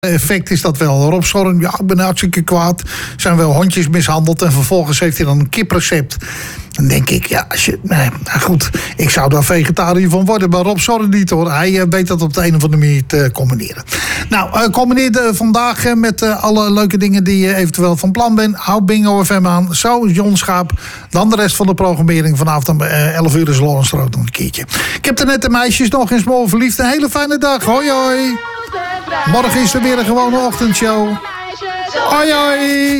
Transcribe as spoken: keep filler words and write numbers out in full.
effect is dat wel. Rob Schorren, ja, ik ben hartstikke kwaad. Zijn wel hondjes mishandeld en vervolgens heeft hij dan een kiprecept. Dan denk ik, ja, als je, nee, nou goed, ik zou daar vegetariër van worden, maar Rob Schorren niet hoor. Hij uh, weet dat op de een of andere manier te combineren. Nou, uh, combineer uh, vandaag uh, met uh, alle leuke dingen die je eventueel van plan bent. Hou Bingo F M aan, zo Jon Schaap. Dan de rest van de programmering vanavond om uh, elf uur is Lawrence Rood nog een keertje. Ik heb er net de meisjes nog in Smol verliefd. Een hele fijne dag, hoi hoi. Morgen is er weer een gewone ochtendshow. Hoi hoi.